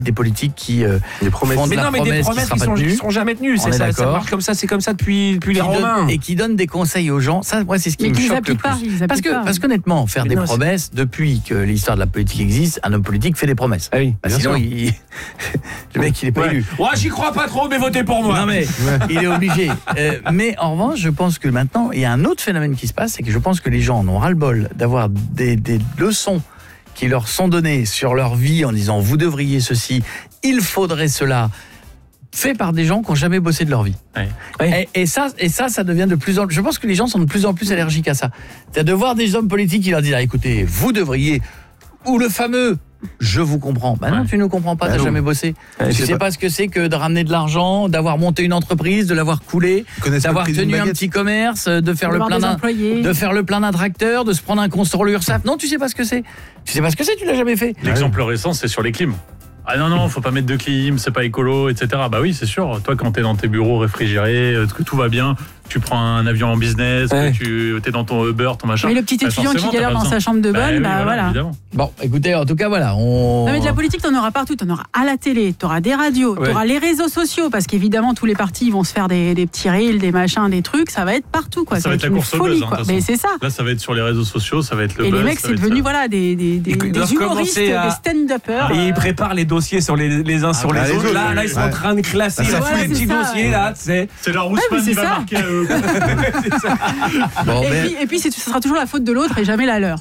des politiques qui des promesses. font de Mais la non, mais des promesse promesses qui qui sont jamais tenues. On est Ça d'accord. marche comme ça, c'est comme ça depuis les Romains. et qui donnent des conseils aux gens. Ça, moi, c'est ce qui Mais me qu'ils choque le appliquent pas, plus. ils appliquent pas. Parce qu'honnêtement, faire Mais des non, promesses, depuis que l'histoire de la politique existe, un homme politique fait des promesses. Ah oui, Bah, bien sinon, sûr. le mec, il est pas élu. Ouais, j'y crois pas trop, mais votez pour moi. Non mais il est obligé. Mais en revanche, je pense que maintenant, il y a un autre phénomène qui se passe, c'est que je pense que les gens en ont ras-le-bol d'avoir des leçons qui leur sont données sur leur vie en disant vous devriez ceci, il faudrait cela, fait par des gens qui n'ont jamais bossé de leur vie. Ouais. Et ça devient de plus en plus. Je pense que les gens sont de plus en plus allergiques à ça. C'est de voir des hommes politiques qui leur disent écoutez, vous devriez, ou le fameux je vous comprends. Bah non, tu ne comprends pas, Bah t'as non. jamais bossé. Tu sais pas ce que c'est que de ramener de l'argent, d'avoir monté une entreprise, de l'avoir coulé, d'avoir tenu un petit commerce, de faire le plein d'un tracteur, de se prendre un compte sur l'URSSAF. Non, tu sais pas ce que c'est. Tu sais pas ce que c'est, tu l'as jamais fait. L'exemple récent, c'est sur les clims. Ah non, faut pas mettre de clim, c'est pas écolo, etc. Bah oui, c'est sûr. Toi, quand t'es dans tes bureaux réfrigérés, que tout va bien, tu prends un avion en business, Ouais. que t'es dans ton Uber, ton machin. Mais le petit Bah, étudiant qui forcément, galère t'as pas dans besoin. sa chambre de bonne, oui, voilà. Évidemment. Bon, écoutez, en tout cas, voilà. Non mais de la politique, t'en auras partout. T'en auras à la télé, t'auras des radios, Ouais. t'auras les réseaux sociaux, parce qu'évidemment, tous les partis ils vont se faire des petits reels, des machins, des trucs. Ça va être partout, quoi. Ça va être la une course au folie, buzz, quoi. de toute Mais façon. c'est ça. Là, ça va être sur les réseaux sociaux, ça va être le Et buzz. les mecs, ça c'est va être devenu ça. voilà des Ils doivent humoristes, commencer à- des stand-uppers. Et ils préparent les dossiers sur les uns sur les les autres. autres, Là, ils sont en train de classer Ça tous fout. les petits Ouais, c'est ça, dossiers, ouais. là, tu sais. C'est leur mais Ousmane c'est qui va ça. marquer à eux. Bon, Et puis, ce sera toujours la faute de l'autre et jamais la leur.